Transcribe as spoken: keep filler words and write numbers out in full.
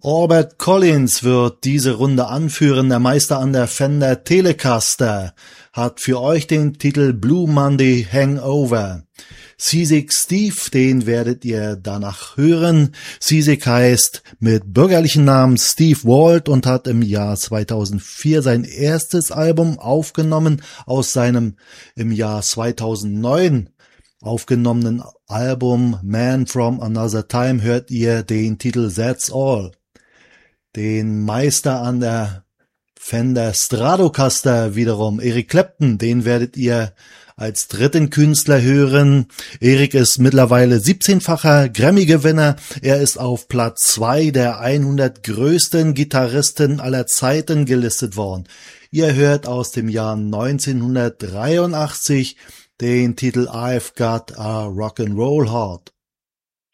Albert Collins wird diese Runde anführen. Der Meister an der Fender Telecaster hat für euch den Titel Blue Monday Hangover. Seasick Steve, den werdet ihr danach hören. Seasick heißt mit bürgerlichen Namen Steve Walt und hat im Jahr zweitausendvier sein erstes Album aufgenommen. Aus seinem im Jahr zweitausendneun aufgenommenen Album Man from Another Time hört ihr den Titel That's All. Den Meister an der Fender Stratocaster wiederum, Eric Clapton, den werdet ihr als dritten Künstler hören. Eric ist mittlerweile siebzehnfacher Grammy-Gewinner. Er ist auf Platz zwei der hundert größten Gitarristen aller Zeiten gelistet worden. Ihr hört aus dem Jahr neunzehnhundertdreiundachtzig den Titel I've Got a Rock'n'Roll Heart.